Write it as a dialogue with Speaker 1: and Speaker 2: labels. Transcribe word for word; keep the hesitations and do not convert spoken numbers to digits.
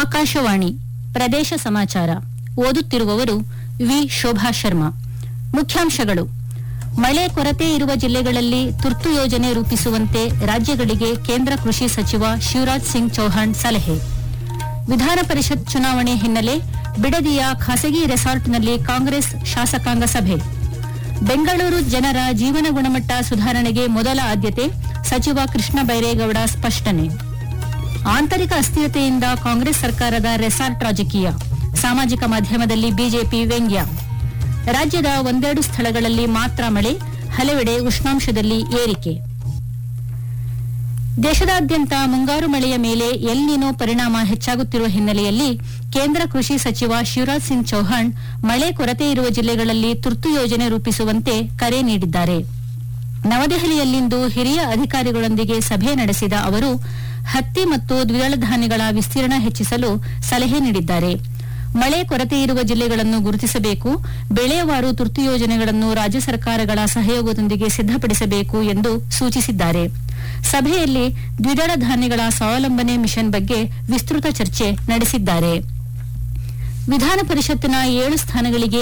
Speaker 1: ಆಕಾಶವಾಣಿ ಪ್ರದೇಶ ಸಮಾಚಾರ ಓದುತ್ತಿರುವವರು ವಿ ಶೋಭಾ ಶರ್ಮಾ. ಮುಖ್ಯಾಂಶಗಳು: ಮಳೆ ಕೊರತೆ ಇರುವ ಜಿಲ್ಲೆಗಳಲ್ಲಿ ತುರ್ತು ಯೋಜನೆ ರೂಪಿಸುವಂತೆ ರಾಜ್ಯಗಳಿಗೆ ಕೇಂದ್ರ ಕೃಷಿ ಸಚಿವ ಶಿವರಾಜ್ ಸಿಂಗ್ ಚೌಹಾಣ್ ಸಲಹೆ. ವಿಧಾನ ಪರಿಷತ್ ಚುನಾವಣೆ ಹಿನ್ನೆಲೆ ಬಿಡದಿಯ ಖಾಸಗಿ ರೆಸಾರ್ಟ್ನಲ್ಲಿ ಕಾಂಗ್ರೆಸ್ ಶಾಸಕಾಂಗ ಸಭೆ. ಬೆಂಗಳೂರು ಜನರ ಜೀವನ ಗುಣಮಟ್ಟ ಸುಧಾರಣೆಗೆ ಮೊದಲ ಆದ್ಯತೆ, ಸಚಿವ ಕೃಷ್ಣ ಬೈರೇಗೌಡ ಸ್ಪಷ್ಟನೆ. ಆಂತರಿಕ ಅಸ್ಥಿರತೆಯಿಂದ ಕಾಂಗ್ರೆಸ್ ಸರ್ಕಾರದ ರೆಸಾರ್ಟ್ ರಾಜಕೀಯ, ಸಾಮಾಜಿಕ ಮಾಧ್ಯಮದಲ್ಲಿ ಬಿಜೆಪಿ ವ್ಯಂಗ್ಯ. ರಾಜ್ಯದ ಒಂದೆರಡು ಸ್ಥಳಗಳಲ್ಲಿ ಮಾತ್ರ ಮಳೆ, ಹಲವೆಡೆ ಉಷ್ಣಾಂಶದಲ್ಲಿ ಏರಿಕೆ. ದೇಶದಾದ್ಯಂತ ಮುಂಗಾರು ಮಳೆಯ ಮೇಲೆ ಎಲ್ ನಿನೋ ಪರಿಣಾಮ ಹೆಚ್ಚಾಗುತ್ತಿರುವ ಹಿನ್ನೆಲೆಯಲ್ಲಿ ಕೇಂದ್ರ ಕೃಷಿ ಸಚಿವ ಶಿವರಾಜ್ ಸಿಂಗ್ ಚೌಹಾಣ್ ಮಳೆ ಕೊರತೆ ಇರುವ ಜಿಲ್ಲೆಗಳಲ್ಲಿ ತುರ್ತು ಯೋಜನೆ ರೂಪಿಸುವಂತೆ ಕರೆ ನೀಡಿದ್ದಾರೆ. ನವದೆಹಲಿಯಲ್ಲಿಂದು ಹಿರಿಯ ಅಧಿಕಾರಿಗಳೊಂದಿಗೆ ಸಭೆ ನಡೆಸಿದ ಅವರು ಹತ್ತಿ ಮತ್ತು ದ್ವಿದಳ ಧಾನ್ಯಗಳ ವಿಸ್ತೀರ್ಣ ಹೆಚ್ಚಿಸಲು ಸಲಹೆ ನೀಡಿದ್ದಾರೆ. ಮಳೆ ಕೊರತೆ ಇರುವ ಜಿಲ್ಲೆಗಳನ್ನು ಗುರುತಿಸಬೇಕು, ಬೆಳೆವಾರು ತುರ್ತು ಯೋಜನೆಗಳನ್ನು ರಾಜ್ಯ ಸರ್ಕಾರಗಳ ಸಹಯೋಗದೊಂದಿಗೆ ಸಿದ್ದಪಡಿಸಬೇಕು ಎಂದು ಸೂಚಿಸಿದ್ದಾರೆ. ಸಭೆಯಲ್ಲಿ ದ್ವಿದಳ ಧಾನ್ಯಗಳ ಸ್ವಾವಲಂಬನೆ ಮಿಷನ್ ಬಗ್ಗೆ ವಿಸ್ತೃತ ಚರ್ಚೆ ನಡೆಸಿದ್ದಾರೆ. ವಿಧಾನ ಪರಿಷತ್ತಿನ ಏಳು ಸ್ಥಾನಗಳಿಗೆ